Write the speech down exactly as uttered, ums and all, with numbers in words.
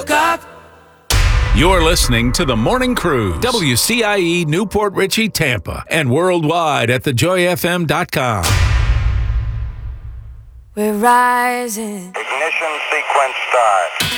woke up. You're listening to The Morning Cruise, W C I E Newport Richey, Tampa, and worldwide at the joy f m dot com. We're rising. Ignition sequence start.